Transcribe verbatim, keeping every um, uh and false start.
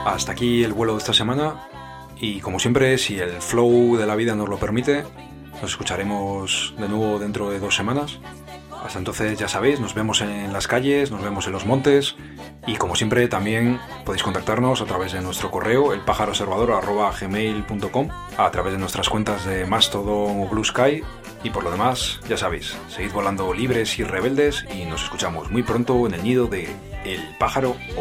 Hasta aquí el vuelo de esta semana y como siempre, si el flow de la vida nos lo permite, nos escucharemos de nuevo dentro de dos semanas. Hasta entonces, ya sabéis, nos vemos en las calles, nos vemos en los montes y como siempre también podéis contactarnos a través de nuestro correo elpajaroobservador arroba gmail punto com, a través de nuestras cuentas de Mastodon o Blue Sky y por lo demás, ya sabéis, seguid volando libres y rebeldes y nos escuchamos muy pronto en el nido de El Pájaro